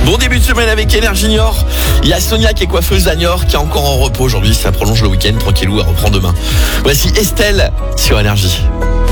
Bon début de semaine avec Énergie Niort. Il y a Sonia qui est coiffeuse à Niort, qui est encore en repos aujourd'hui. Ça prolonge le week-end, tranquillou, elle reprend demain. Voici Estelle sur Énergie.